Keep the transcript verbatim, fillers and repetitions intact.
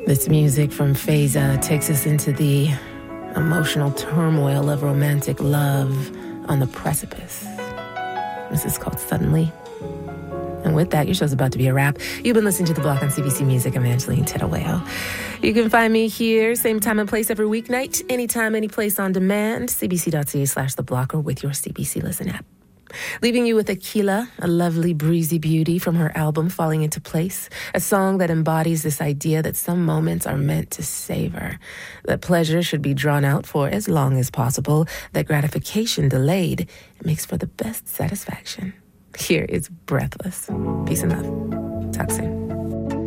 This music from Feza takes us into the emotional turmoil of romantic love on the precipice. This is called Suddenly. And with that, your show's about to be a wrap. You've been listening to The Block on C B C Music. I'm Angeline Tedaweo. You can find me here, same time and place every weeknight, anytime, any place on demand, cbc.ca slash The Block or with your C B C Listen app. Leaving you with Aquila, a lovely breezy beauty from her album Falling Into Place, a song that embodies this idea that some moments are meant to savor, that pleasure should be drawn out for as long as possible, that gratification delayed makes for the best satisfaction. Here is Breathless. Peace and love. Talk soon.